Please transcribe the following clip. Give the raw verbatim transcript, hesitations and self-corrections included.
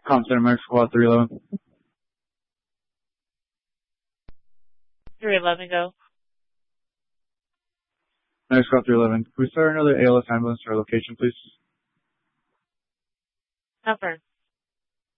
Com Center, American Squad three eleven. three eleven, go. American Squad three eleven. Can we start another A L S ambulance to our location, please? Confirm.